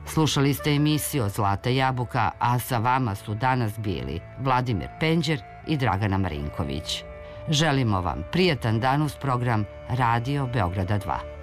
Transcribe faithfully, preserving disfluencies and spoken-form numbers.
Slušali ste emisiju Zlata jabuka, a sa vama su danas bili Vladimir Penđer i Dragana Marinković. Želimo vam prijetan dan uz program Radio Beograda dva.